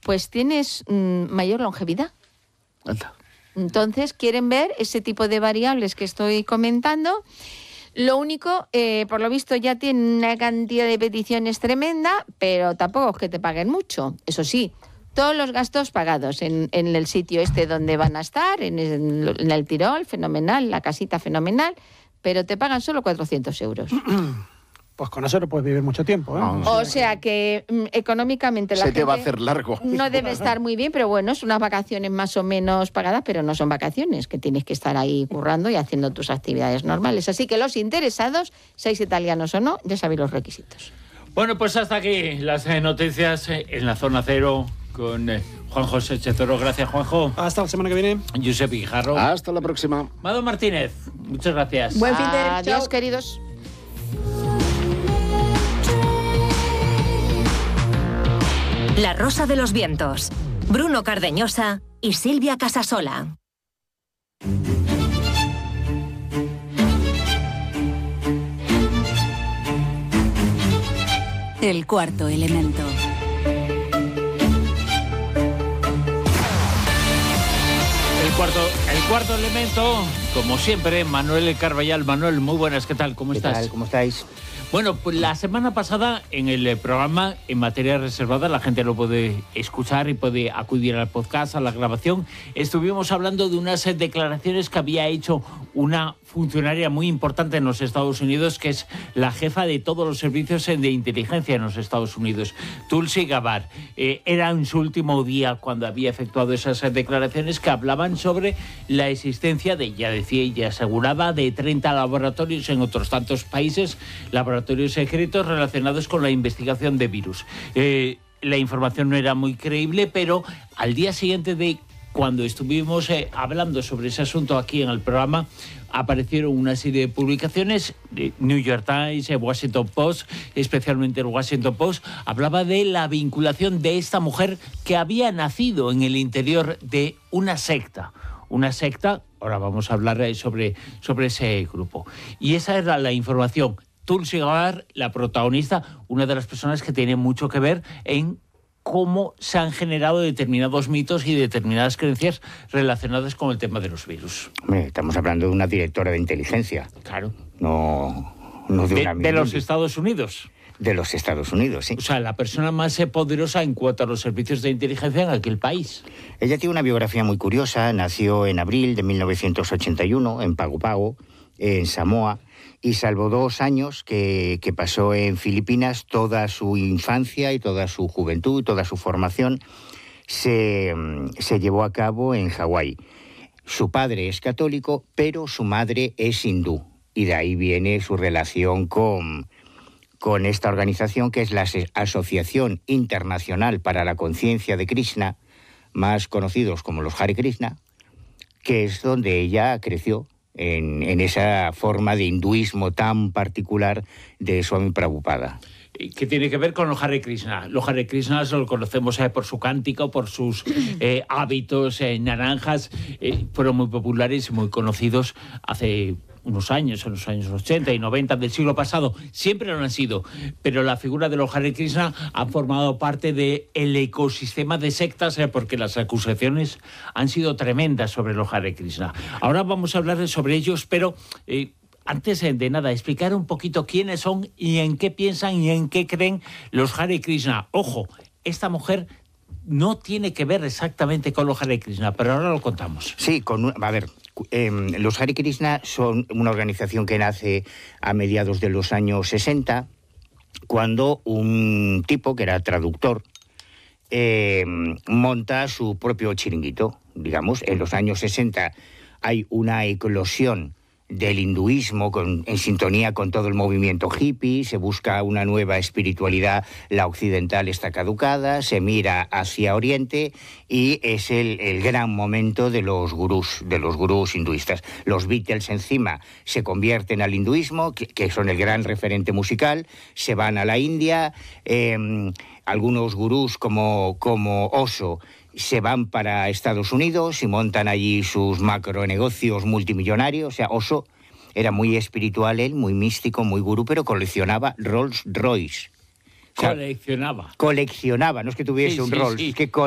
pues tienes mayor longevidad. Anda. Entonces, quieren ver ese tipo de variables que estoy comentando. Lo único, por lo visto, ya tienen una cantidad de peticiones tremenda, pero tampoco es que te paguen mucho. Eso sí, todos los gastos pagados en el sitio este donde van a estar, en el Tirol, fenomenal, la casita fenomenal, pero te pagan solo 400 euros. Pues con eso no puedes vivir mucho tiempo, ¿eh? No, O sea que económicamente la se gente te va a hacer largo. no debe estar muy bien, pero bueno, es unas vacaciones más o menos pagadas, pero no son vacaciones, que tienes que estar ahí currando y haciendo tus actividades normales. Así que los interesados, seáis italianos o no, ya sabéis los requisitos. Bueno, pues hasta aquí las noticias en la Zona Cero con Juan José Chezoro. Gracias, Juanjo. Hasta la semana que viene. Josep Guijarro. Hasta la próxima. Mado Martínez, muchas gracias. Buen fin de... Adiós, Chao. queridos. La Rosa de los Vientos, Bruno Cardeñosa y Silvia Casasola. El cuarto elemento. El cuarto elemento, como siempre, Manuel Carballal. Manuel, muy buenas, ¿qué tal? ¿Cómo estás? ¿Qué tal? ¿Cómo estáis? Bueno, pues la semana pasada en el programa en materia reservada, la gente lo puede escuchar y puede acudir al podcast, a la grabación, estuvimos hablando de unas declaraciones que había hecho una funcionaria muy importante en los Estados Unidos, que es la jefa de todos los servicios de inteligencia en los Estados Unidos, Tulsi Gabbard. Era en su último día cuando había efectuado esas declaraciones que hablaban sobre la existencia de, ya decía y aseguraba, de 30 laboratorios en otros tantos países, laboratorios secretos relacionados con la investigación de virus. La información no era muy creíble, pero al día siguiente de cuando estuvimos hablando sobre ese asunto aquí en el programa, aparecieron una serie de publicaciones, de New York Times, Washington Post, especialmente el Washington Post, hablaba de la vinculación de esta mujer que había nacido en el interior de una secta. Una secta, ahora vamos a hablar sobre ese grupo. Y esa era la información. Tulsi Gabbard, la protagonista, una de las personas que tiene mucho que ver en cómo se han generado determinados mitos y determinadas creencias relacionadas con el tema de los virus. Hombre, estamos hablando de una directora de inteligencia. Claro. No de una... De los Estados Unidos. De los Estados Unidos, sí. O sea, la persona más poderosa en cuanto a los servicios de inteligencia en aquel país. Ella tiene una biografía muy curiosa. Nació en abril de 1981 en Pago Pago, en Samoa, y salvo 2 años que pasó en Filipinas, toda su infancia y toda su juventud, toda su formación se llevó a cabo en Hawái. Su padre es católico, pero su madre es hindú, y de ahí viene su relación con esta organización, que es la Asociación Internacional para la Conciencia de Krishna, más conocidos como los Hare Krishna, que es donde ella creció, en esa forma de hinduismo tan particular de Swami Prabhupada. ¿Qué tiene que ver con los Hare Krishna? Los Hare Krishna lo conocemos por su cántico, por sus hábitos naranjas. Fueron muy populares y muy conocidos hace unos años, en los años 80 y 90 del siglo pasado. Siempre lo han sido, pero la figura de los Hare Krishna ha formado parte del ecosistema de sectas, porque las acusaciones han sido tremendas sobre los Hare Krishna. Ahora vamos a hablar sobre ellos, pero antes de nada, explicar un poquito quiénes son y en qué piensan y en qué creen los Hare Krishna. Ojo, esta mujer no tiene que ver exactamente con los Hare Krishna, pero ahora lo contamos. Sí, los Hare Krishna son una organización que nace a mediados de los años 60, cuando un tipo que era traductor monta su propio chiringuito. Digamos, en los años 60 hay una eclosión del hinduismo en sintonía con todo el movimiento hippie, se busca una nueva espiritualidad, la occidental está caducada, se mira hacia Oriente y es el gran momento de los gurús hinduistas. Los Beatles encima se convierten al hinduismo, que son el gran referente musical, se van a la India, algunos gurús como Osho se van para Estados Unidos y montan allí sus macronegocios multimillonarios. O sea, Osho era muy espiritual, él, muy místico, muy gurú, pero coleccionaba Rolls Royce. O sea, Coleccionaba. Coleccionaba, no es que tuviese un Rolls, que